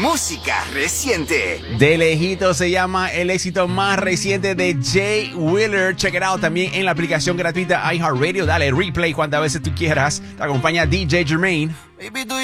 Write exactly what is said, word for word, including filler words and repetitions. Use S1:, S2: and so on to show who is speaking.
S1: música reciente.
S2: De lejito se llama el éxito más reciente de Jay Wheeler. Check it out también en la aplicación gratuita iHeartRadio. Dale replay cuantas veces tú quieras. Te acompaña D J Jermaine.
S1: Baby,